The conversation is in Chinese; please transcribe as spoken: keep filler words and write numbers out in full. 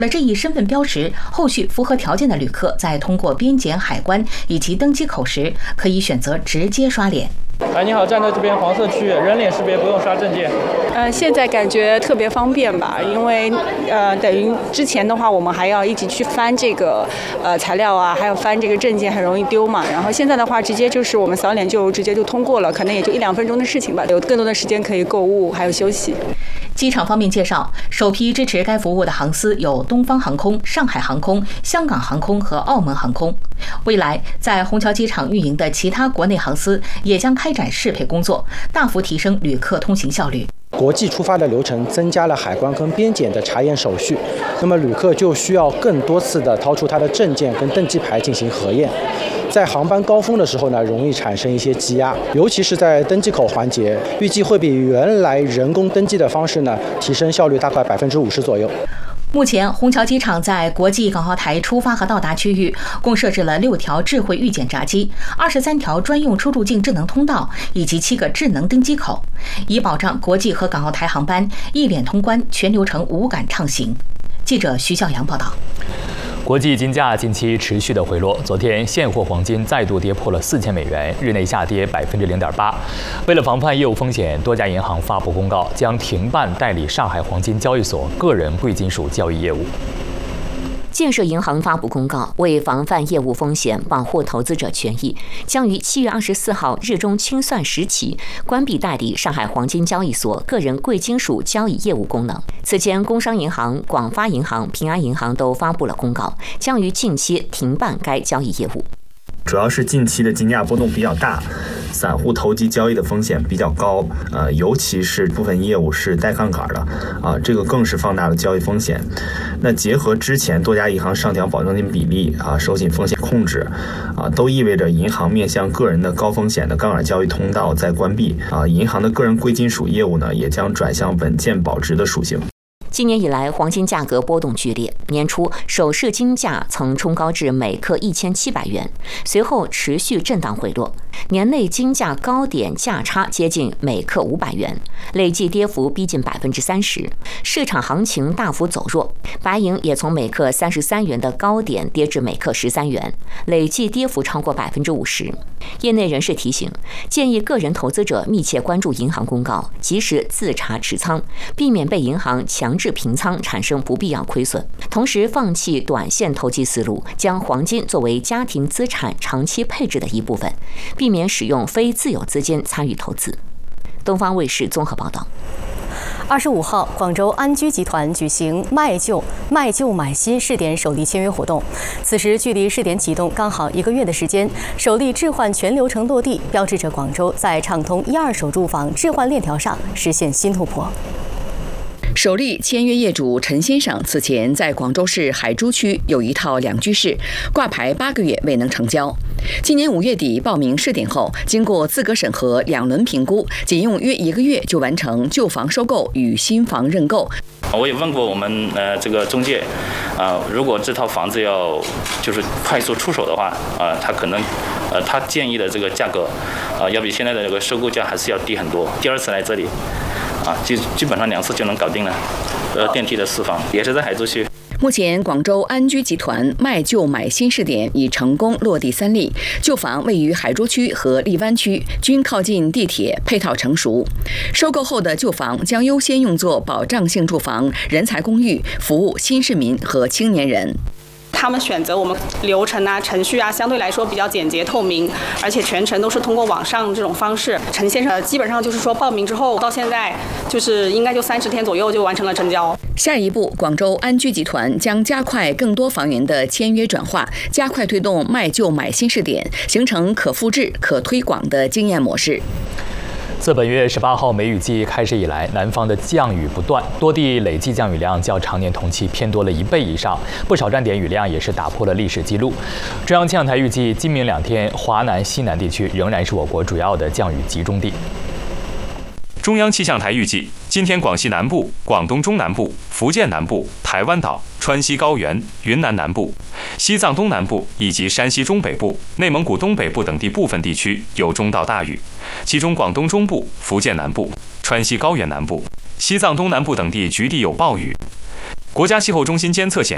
了这一身份标识，后续符合条件的旅客在通过边检海关以及登机口时，可以选择直接刷脸。 哎，你好，站在这边黄色区域，人脸识别不用刷证件。 呃，现在感觉特别方便吧，因为呃，等于之前的话，我们还要一起去翻这个呃材料啊，还有翻这个证件，很容易丢嘛。然后现在的话，直接就是我们扫脸就直接就通过了，可能也就一两分钟的事情吧，有更多的时间可以购物还有休息。 机场方面介绍，首批支持该服务的航司有东方航空、上海航空、香港航空和澳门航空。未来在虹桥机场运营的其他国内航司也将开展适配工作，大幅提升旅客通行效率。 国际出发的流程增加了海关跟边检的查验手续，那么旅客就需要更多次的掏出他的证件跟登机牌进行核验。在航班高峰的时候呢，容易产生一些积压，尤其是在登机口环节，预计会比原来人工登记的方式呢，提升效率大概百分之五十左右。 目前，虹桥机场在国际港澳台出发和到达区域共设置了六条智慧预检闸机、二十三条专用出入境智能通道以及七个智能登机口，以保障国际和港澳台航班一脸通关、全流程无感畅行。记者徐笑阳报道。 国际金价近期持续的回落，昨天现货黄金再度跌破了四千美元，日内下跌百分之零点八。为了防范业务风险，多家银行发布公告，将停办代理上海黄金交易所个人贵金属交易业务。 建设银行发布公告，为防范业务风险，保护投资者权益，将于七月二十四号日中清算时起关闭代理上海黄金交易所个人贵金属交易业务功能。此前，工商银行、广发银行、平安银行都发布了公告，将于近期停办该交易业务。 主要是近期的金价波动比较大，散户投机交易的风险比较高，呃，尤其是部分业务是带杠杆的，啊，这个更是放大了交易风险。那结合之前多家银行上调保证金比例啊，收紧风险控制，啊，都意味着银行面向个人的高风险的杠杆交易通道在关闭，啊，银行的个人贵金属业务呢，也将转向稳健保值的属性。 今年以来，黄金价格波动剧烈。年初，首饰金价曾冲高至每克一千七百元，随后持续震荡回落。年内金价高点价差接近每克五百元，累计跌幅逼近百分之三十。市场行情大幅走弱，白银也从每克三十三元的高点跌至每克十三元，累计跌幅超过百分之五十。业内人士提醒，建议个人投资者密切关注银行公告，及时自查持仓，避免被银行强制平仓产生不必要亏损。同时，放弃短线投机思路，将黄金作为家庭资产长期配置的一部分，避免使用非自有资金参与投资。东方卫视综合报道。 二十五号，广州安居集团举行卖旧卖旧买新试点首例签约活动。此时距离试点启动刚好一个月的时间，首例置换全流程落地，标志着广州在畅通一二手住房置换链条上实现新突破。 首例签约业主陈先生此前在广州市海珠区有一套两居室，挂牌八个月未能成交。今年五月底报名试点后，经过资格审核、两轮评估，仅用约一个月就完成旧房收购与新房认购。 我也问过我们呃这个中介，啊、呃，如果这套房子要就是快速出手的话，啊、呃，他可能呃他建议的这个价格，啊、呃，要比现在的这个收购价还是要低很多。第二次来这里。啊，基基本上两次就能搞定了。呃，电梯的四房也是在海珠区。 目前，广州安居集团卖旧买新试点已成功落地三例，旧房位于海珠区和荔湾区，均靠近地铁，配套成熟。收购后的旧房将优先用作保障性住房、人才公寓，服务新市民和青年人。 他们选择我们流程啊、程序啊，相对来说比较简洁透明，而且全程都是通过网上这种方式。陈先生基本上就是说报名之后到现在，就是应该就三十天左右就完成了成交。 下一步，广州安居集团将加快更多房源的签约转化，加快推动卖旧买新试点，形成可复制、可推广的经验模式。 自本月十八号梅雨季开始以来，南方的降雨不断，多地累计降雨量较常年同期偏多了一倍以上，不少站点雨量也是打破了历史记录。中央气象台预计，今明两天，华南、西南地区仍然是我国主要的降雨集中地。 中央气象台预计，今天广西南部、广东中南部、福建南部、台湾岛、川西高原、云南南部、西藏东南部以及山西中北部、内蒙古东北部等地部分地区有中到大雨，其中广东中部、福建南部、川西高原南部、西藏东南部等地局地有暴雨。国家气候中心监测显